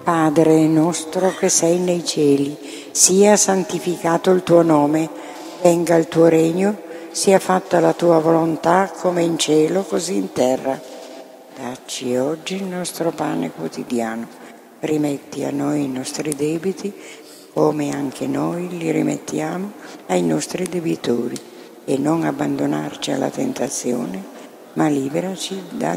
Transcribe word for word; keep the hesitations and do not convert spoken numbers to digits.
Padre nostro che sei nei cieli, sia santificato il tuo nome, venga il tuo regno, sia fatta la tua volontà come in cielo così in terra. Dacci oggi il nostro pane quotidiano, rimetti a noi i nostri debiti come anche noi li rimettiamo ai nostri debitori e non abbandonarci alla tentazione, ma liberaci dal